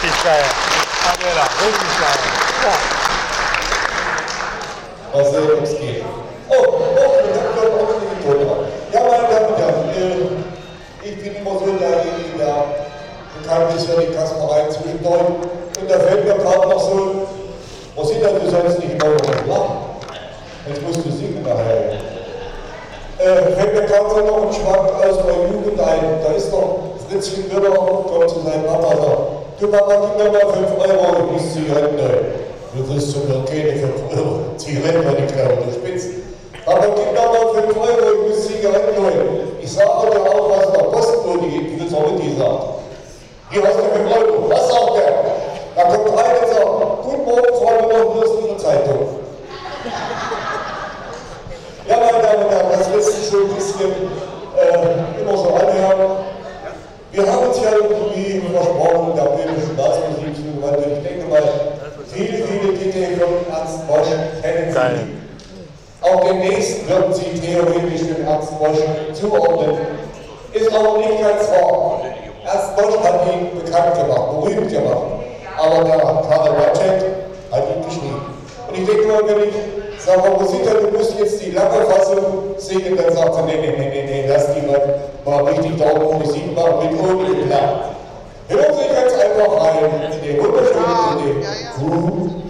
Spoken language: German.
Richtig geil. Adela, richtig geil. Ja. Mal sehen, ob es geht. Oh, wir haben auch noch die Ton dran. Ja, meine Damen und Herren, ich bin immer so derjenige, der bekannt ist für die Kasperei zwischendurch. Und da fällt mir gerade noch so, was sind denn du sonst nicht immer noch lachen? Jetzt musst du singen nachher. Fällt mir gerade so noch ein Schwank aus meiner Jugend ein. Da ist doch Fritzchen Müller, kommt zu seinem Papa und sagt, du Papa, gib mir mal 5 €, ich muss Zigaretten neu. Du kriegst zu mir keine 5 €. Zigaretten, meine Kleine, du spitzt. Aber gib mir mal 5 €, ich muss Zigaretten neu. Ich sage dir auch, was der Postbote gibt, wie das auch nicht sagt. Hier hast du 5 €. Was sagt der? Da kommt rein und sagt, guten Morgen, Frau Müller, hier ist Ihre Zeitung. Ja, meine Damen und Herren, das lässt sich so ein bisschen immer so anhören. Wir haben uns ja irgendwie versprochen, der böhmischen Blasmusik zugewandt. Und ich denke mal, viele Titel von Ernst Bosch kennen Sie. Auch demnächst würden Sie theoretisch dem Ernst Bosch zuordnen. Ist aber nicht ganz wahr. Ernst Bosch hat ihn bekannt gemacht, berühmt gemacht. Aber der Karl Ratschek hat ihn geschrieben. Und ich denke mal, wenn ich sage, Rosita, du musst jetzt die lange Fassung singen, dann sagt er, nee, lass die mal richtig dauernd Musik machen mit ohne Klang. Hören Sie ganz einfach rein in den wunderschönen CD.